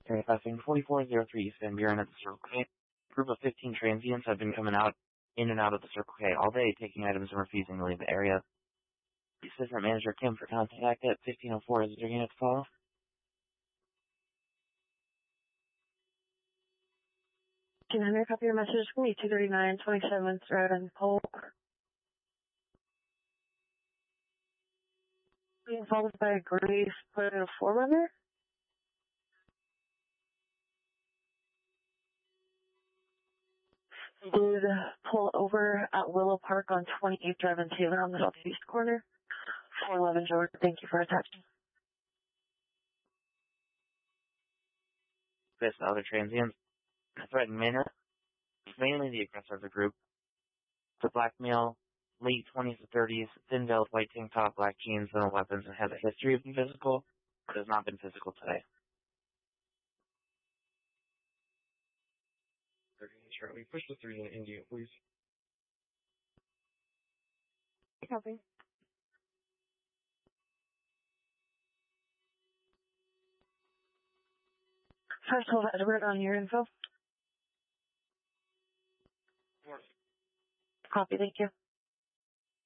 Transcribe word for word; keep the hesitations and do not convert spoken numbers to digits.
Okay, passing forty-four oh three East Van Buren at the Circle K. A group of fifteen transients have been coming out, in and out of the Circle K all day, taking items and refusing to leave the area. The Assistant Manager Kim for contact at fifteen oh four is there unit to follow? Can I copy your message for me? two thirty-nine twenty-seventh Road and Polk. Being followed by a gray put in a four runner. Did pull over at Willow Park on twenty-eighth Drive and Taylor on the southeast corner. four eleven George, thank you for attaching. This other transients threaten manner, mainly the aggressor of the group. The blackmail, late twenties to thirties, thin veiled white tank top, black jeans, no weapons, and has a history of being physical, but has not been physical today. Charlie, push the three in India, please. Copy. First hold Edward on your info. Four. Copy, thank you.